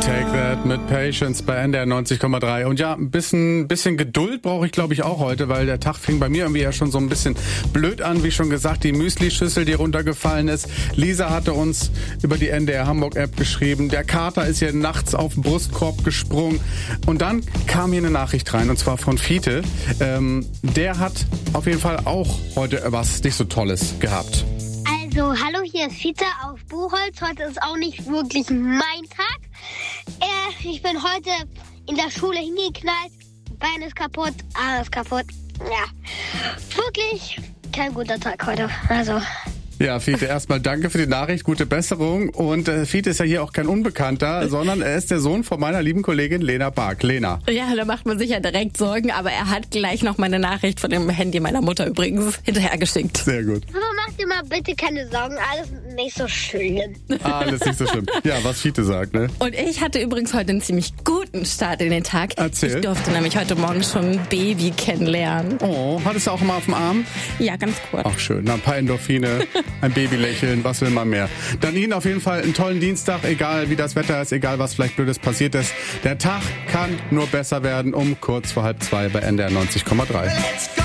Take That mit Patience bei NDR 90,3. Und ja, ein bisschen Geduld brauche ich, glaube ich, auch heute, weil der Tag fing bei mir irgendwie ja schon so ein bisschen blöd an. Wie schon gesagt, die Müsli-Schüssel, die runtergefallen ist. Lisa hatte uns über die NDR Hamburg-App geschrieben. Der Kater ist hier nachts auf den Brustkorb gesprungen. Und dann kam hier eine Nachricht rein, und zwar von Fiete. Der hat auf jeden Fall auch heute was nicht so Tolles gehabt. Also, hallo, hier ist Fiete auf Buchholz. Heute ist auch nicht wirklich mein Tag. Ich bin heute in der Schule hingeknallt. Bein ist kaputt, alles kaputt. Ja, wirklich kein guter Tag heute. Also... Ja, Fiete, erstmal danke für die Nachricht, gute Besserung. Und Fiete ist ja hier auch kein Unbekannter, sondern er ist der Sohn von meiner lieben Kollegin Lena Bark. Lena. Ja, da macht man sich ja direkt Sorgen, aber er hat gleich noch meine Nachricht von dem Handy meiner Mutter übrigens hinterhergeschickt. Sehr gut. Aber mach dir mal bitte keine Sorgen, alles nicht so schlimm. Alles nicht so schlimm. Ja, was Fiete sagt, ne? Und ich hatte übrigens heute einen ziemlich guten Start in den Tag. Erzähl. Ich durfte nämlich heute Morgen schon ein Baby kennenlernen. Oh, hattest du auch mal auf dem Arm? Ja, ganz kurz. Ach schön, ein paar Endorphine, ein Babylächeln, was will man mehr? Dann Ihnen auf jeden Fall einen tollen Dienstag, egal wie das Wetter ist, egal was vielleicht Blödes passiert ist. Der Tag kann nur besser werden um kurz vor 1:30 bei NDR 90,3.